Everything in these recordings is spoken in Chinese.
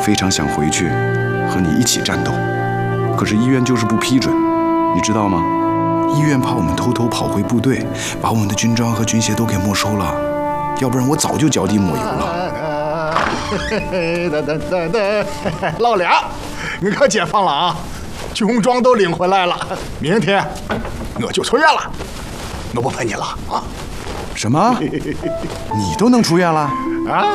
非常想回去和你一起战斗，可是医院就是不批准，你知道吗？医院怕我们偷偷跑回部队，把我们的军章和军鞋都给没收了，要不然我早就脚底抹油了。 老俩，你可解放了啊！军装都领回来了，明天我就出院了，我不陪你了啊！ 什么？你都能出院了？ 啊！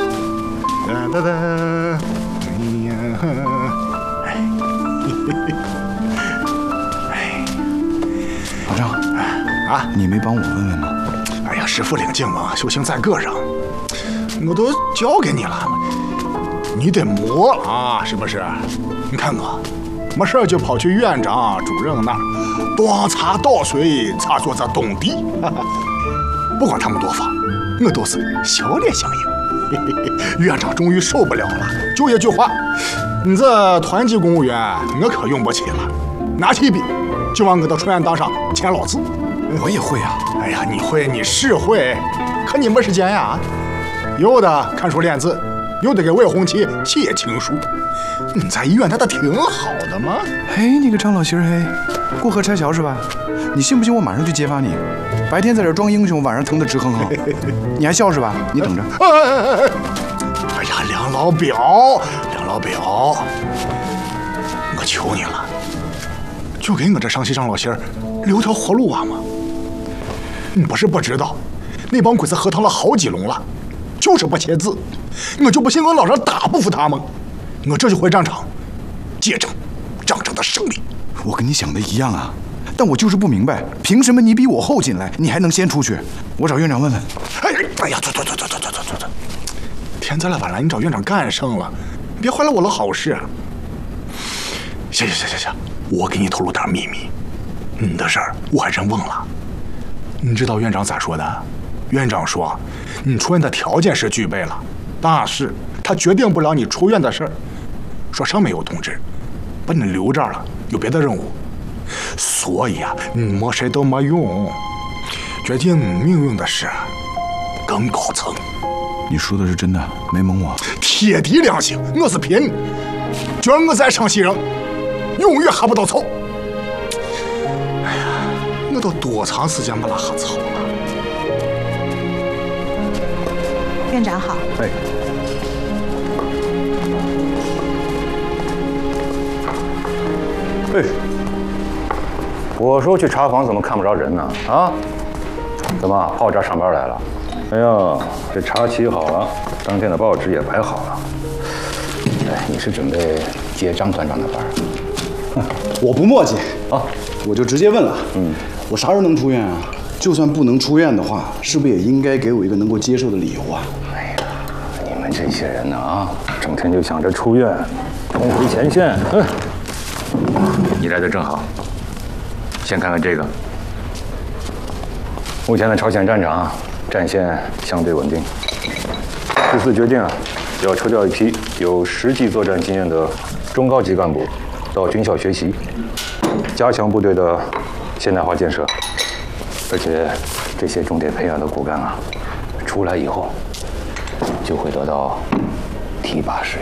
老张啊， 你没帮我问问吗？ 哎呀，师傅领进嘛，修行在个上，我都交给你了，你得磨啊，是不是？你看我，没事就跑去院长、主任那儿多擦倒水，擦出这东地。不管他们多方，我都是笑脸相迎。院长终于受不了了，就一句话：你这团级公务员，我可用不起了。拿起笔就往我的出院档上签老字。 我也会啊。 哎呀，你会，你是会，可你没时间呀。有的看书练字，有的给魏红旗写情书。你在医院那挺好的嘛。 嘿，你个张老心儿嘿，过河拆桥是吧？你信不信我马上就揭发你？白天在这装英雄，晚上疼得直哼哼。你还笑是吧？你等着。 哎呀，梁老表，梁老表，我求你了，就给我这上西张老心儿留条活路啊嘛！你不是不知道，那帮鬼子合同了好几笼了，就是不签字。我就不信我老人打不服他们。我这就回战场，见证张张的胜利。 我跟你想的一样啊，但我就是不明白，凭什么你比我后进来，你还能先出去？我找院长问问。 哎呀，走！天灾了晚了，你找院长干什了？别坏了我的好事。行，我给你透露点秘密，你的事儿我还真忘了。你知道院长咋说的？院长说，你出院的条件是具备了，但是他决定不了你出院的事儿。说上面有同志把你留这儿了，有别的任务，所以啊，你摸谁都没用。决定命运的事更高层。 你说的是真的，没蒙我。 铁蹄良心，我是骗你。觉得我在湘西人，永远还不到草。哎呀，我都多长时间没拉哈草了？ 院长好。 哎。哎，我说去茶坊怎么看不着人呢？啊？怎么跑我这儿上班来了？哎呀，这茶沏好了，当天的报纸也摆好了。哎，你是准备接张团长的班？ 我不墨迹啊， 我就直接问了。我啥时候能出院啊？就算不能出院的话，是不是也应该给我一个能够接受的理由啊？ 哎呀，你们这些人呢啊，整天就想着出院，冲回前线。你来的正好。先看看这个。目前的朝鲜战场战线相对稳定。这次决定啊，要抽调一批有实际作战经验的中高级干部到军校学习，加强部队的现代化建设。而且这些重点培养的骨干啊，出来以后就会得到提拔使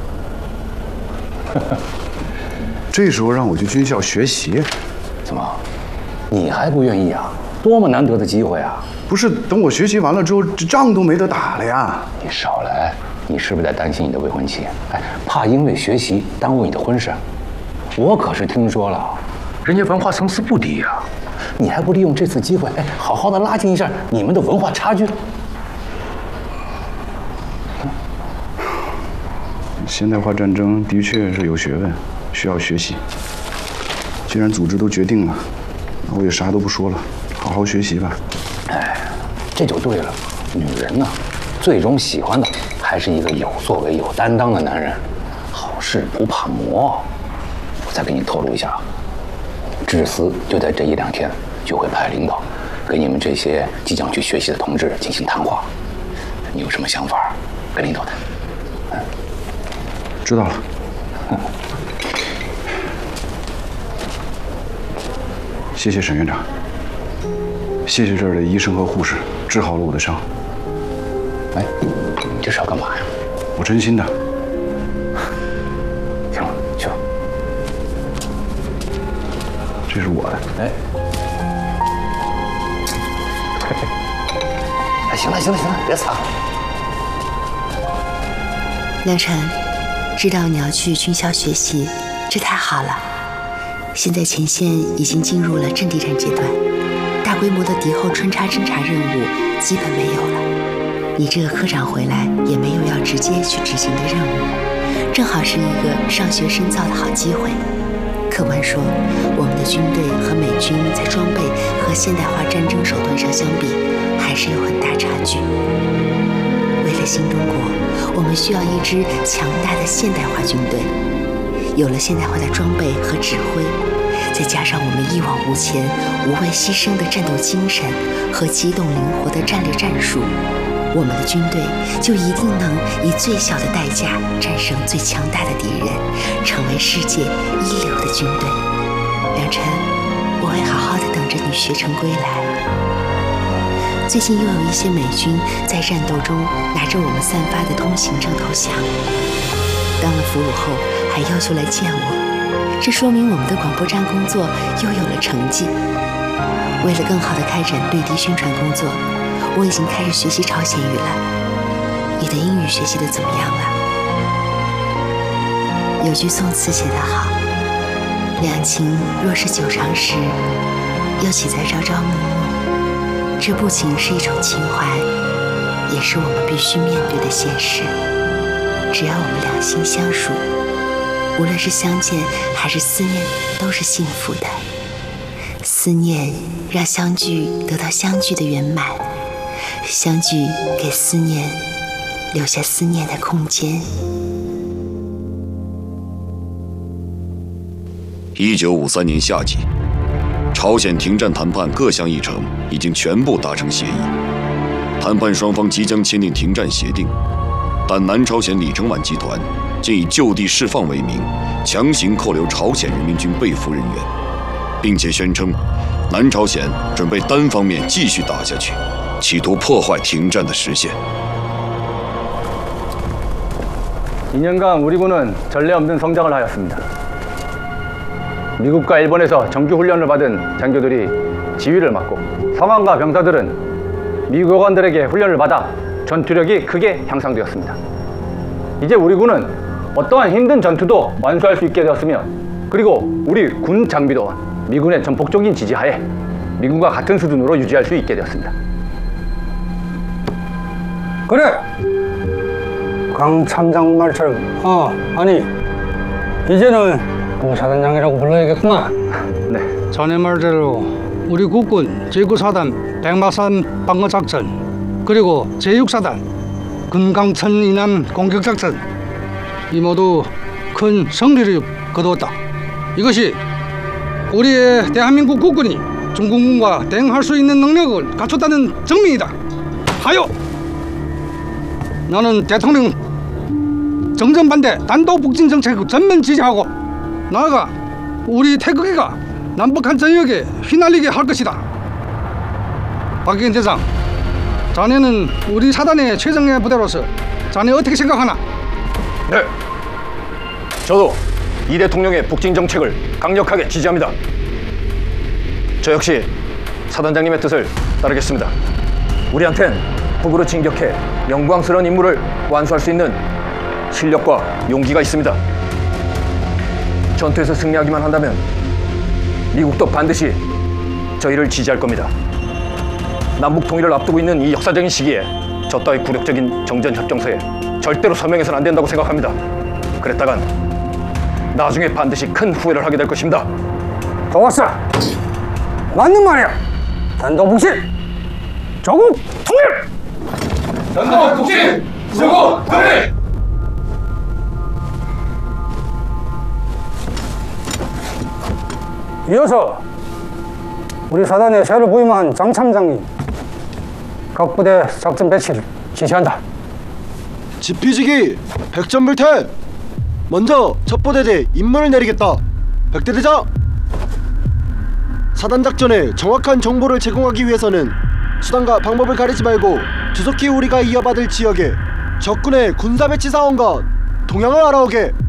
用。 这时候让我去军校学习， 怎么，你还不愿意啊？多么难得的机会啊！ 不是，等我学习完了之后，这仗都没得打了呀！ 你少来，你是不是在担心你的未婚妻？哎，怕因为学习耽误你的婚事？我可是听说了，人家文化层次不低呀，你还不利用这次机会，哎，好好的拉近一下你们的文化差距？ 现代化战争的确是有学问，需要学习。既然组织都决定了，那我也啥都不说了，好好学习吧。 哎，这就对了。女人呢，最终喜欢的还是一个有作为、有担当的男人。好事不怕磨。我再给你透露一下啊，志思就在这1、2天就会派领导给你们这些即将去学习的同志进行谈话。你有什么想法，跟领导谈。 知道了。谢谢沈院长，谢谢这儿的医生和护士，治好了我的伤。 哎，你这是要干嘛呀？ 我真心的。 这是我的。 哎，哎，行了，别擦了。 梁晨，知道你要去军校学习，这太好了。现在前线已经进入了阵地战阶段，大规模的敌后穿插侦察任务基本没有了。你这个科长回来也没有要直接去执行的任务，正好是一个上学深造的好机会。客观说，我们的军队和美军在装备和现代化战争手段上相比，还是有很大差距。为了新中国，我们需要一支强大的现代化军队。有了现代化的装备和指挥，再加上我们一往无前、无畏牺牲的战斗精神和机动灵活的战略战术，我们的军队就一定能以最小的代价战胜最强大的敌人，成为世界一流的军队。梁晨，我会好好的等着你学成归来。最近又有一些美军在战斗中拿着我们散发的通行证投降，当了俘虏后还要求来见我，这说明我们的广播站工作又有了成绩。为了更好的开展对敌宣传工作，我已经开始学习朝鲜语了。你的英语学习的怎么样了？有句宋词写得好，两情若是久长时，又岂在朝朝暮暮。这不仅是一种情怀，也是我们必须面对的现实。只要我们两心相属，无论是相见还是思念，都是幸福的。思念让相聚得到相聚的圆满，相聚给思念留下思念的空间。 1953年夏季，朝鲜停战谈判各项议程已经全部达成协议，谈判双方即将签订停战协定，但南朝鲜李承晚集团竟以就地释放为名，强行扣留朝鲜人民军被俘人员，并且宣称南朝鲜准备单方面继续打下去，企图破坏停战的实现。 2년간 우리 군은 전례 없는 성장을 하였습니다. 미국과 일본에서 정규 훈련을 받은 장교들이 지휘를 맡고 상황과 병사들은 미국 요관들에게 훈련을 받아 전투력이 크게 향상되었습니다. 이제 우리 군은 어떠한 힘든 전투도 완수할 수 있게 되었으며, 그리고 우리 군 장비도 미군의 전폭적인 지지하에 미군과 같은 수준으로 유지할 수 있게 되었습니다. 그래! 강 참장 말처럼 아니 이제는 부 사단장이라고 불러야겠구만. 네. 전에 말대로 우리 국군 제9사단 백마산 방어작전, 그리고 제6사단 금강천 이남 공격작전, 이 모두 큰 승리를 거두었다. 이것이 우리의 대한민국 국군이 중국군과 대응할 수 있는 능력을 갖췄다는 증명이다. 하여 나는 대통령 정전반대 단독 북진 정책을 전면 지지하고, 나아가 우리 태극기가 남북한 전역에 휘날리게 할 것이다. 박기현 대장, 자네는 우리 사단의 최정예 부대로서 자네 어떻게 생각하나? 네, 저도 이 대통령의 북진 정책을 강력하게 지지합니다. 저 역시 사단장님의 뜻을 따르겠습니다. 우리한텐 북으로 진격해 영광스러운 임무를 완수할 수 있는 실력과 용기가 있습니다. 전투에서 승리하기만 한다면 미국도 반드시 저희를 지지할 겁니다. 남북 통일을 앞두고 있는 이 역사적인 시기에 저 따위 굴욕적인 정전협정서에 절대로 서명해서는 안 된다고 생각합니다. 그랬다간 나중에 반드시 큰 후회를 하게 될 것입니다. 좋았어. 맞는 말이야. 단독 북진, 조국 통일! 단독 북진, 조국 통일! 이어서 우리 사단에 새로 부임한 장 참장님, 각 부대 작전 배치를 지시한다. 지피지기 백전불태. 먼저 첫 부대대 임무를 내리겠다. 백대대장, 사단 작전에 정확한 정보를 제공하기 위해서는 수단과 방법을 가리지 말고 조속히 우리가 이어받을 지역에 적군의 군사 배치 상황과 동향을 알아오게.